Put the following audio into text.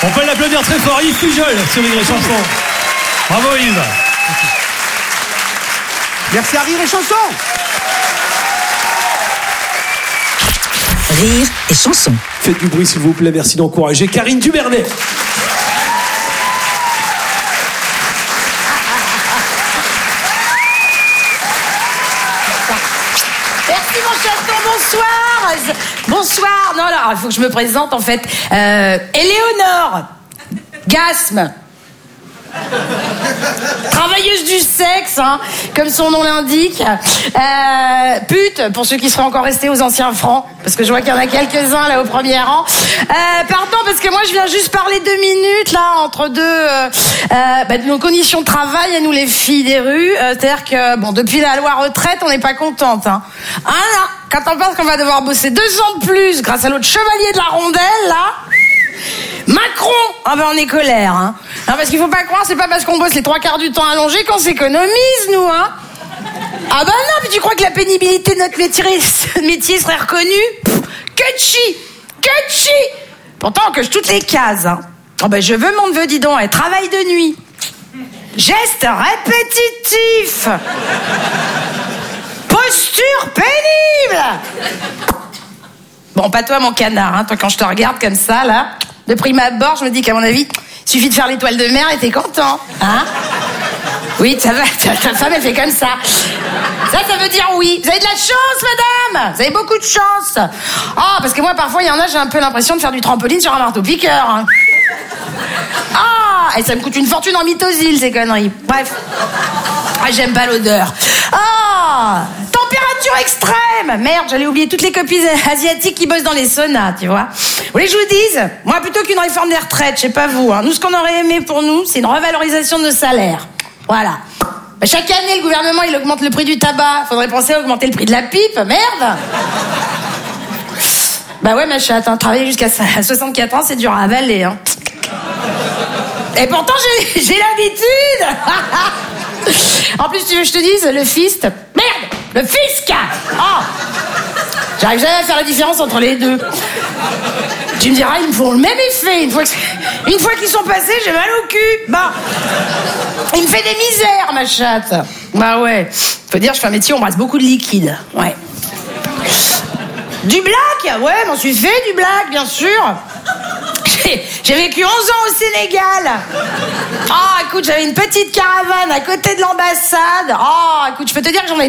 On peut l'applaudir très fort, Yves Pujol sur Rire et Chanson. Bravo Yves. Merci à Rire et Chanson. Rire et Chanson. Faites du bruit s'il vous plaît, merci d'encourager Karine Dubernet. Merci mon chaton, bonsoir. Bonsoir. Non, là, il faut que je me présente en fait. Éléonore Gasme. Travailleuse du sexe, hein, comme son nom l'indique. Pute, pour ceux qui seraient encore restés aux anciens francs, parce que je vois qu'il y en a quelques-uns là au premier rang. Pardon, parce que moi je viens juste parler 2 minutes là entre de nos conditions de travail à nous les filles des rues. C'est-à-dire que bon, depuis la loi retraite, on n'est pas contente. Hein. Ah là, quand on pense qu'on va devoir bosser 2 ans de plus grâce à l'autre chevalier de la rondelle là. Macron, ah ben on est colère, hein. Non, parce qu'il faut pas croire, c'est pas parce qu'on bosse les 3/4 du temps allongé qu'on s'économise, nous, hein. Ah ben non, mais tu crois que la pénibilité de notre métier serait reconnue? Kutchi. Pourtant, on coche toutes les cases, hein. Oh ben je veux mon neveu, dis donc, elle travaille de nuit. Geste répétitif. Posture pénible. Bon, pas toi, mon canard, hein. Toi, quand je te regarde comme ça, là, de prime abord, je me dis qu'à mon avis, il suffit de faire l'étoile de mer et t'es content, hein. Oui, ça va, ta femme, elle fait comme ça. Ça veut dire oui. Vous avez de la chance, madame. Vous avez beaucoup de chance. Oh, parce que moi, parfois, il y en a, j'ai un peu l'impression de faire du trampoline sur un marteau-piqueur, hein. Ah, et ça me coûte une fortune en mitosile, ces conneries. Bref. Ah, j'aime pas l'odeur. Ah, température extrême. Merde, j'allais oublier toutes les copines asiatiques qui bossent dans les saunas, tu vois. Vous voulez que je vous dise? Moi, plutôt qu'une réforme des retraites, je sais pas vous, hein. Nous, ce qu'on aurait aimé pour nous, c'est une revalorisation de nos salaires. Voilà. Bah, chaque année, le gouvernement, il augmente le prix du tabac. Faudrait penser à augmenter le prix de la pipe. Merde. Bah ouais, ma chatte, hein, travailler jusqu'à 64 ans, c'est dur à avaler, hein. Et pourtant, j'ai l'habitude. En plus, tu veux que je te dise, le fist... Merde, le fisc. Oh, j'arrive jamais à faire la différence entre les deux. Tu me diras, ils me font le même effet. Une fois qu'ils sont passés, j'ai mal au cul. Bah, il me fait des misères, ma chatte. Bah ouais, faut dire, je fais un métier où on brasse beaucoup de liquide. Ouais. Du black? Ouais, m'en suis fait du black, bien sûr. J'ai vécu 11 ans au Sénégal. Oh, écoute, j'avais une petite caravane à côté de l'ambassade. Oh, écoute, je peux te dire que j'en ai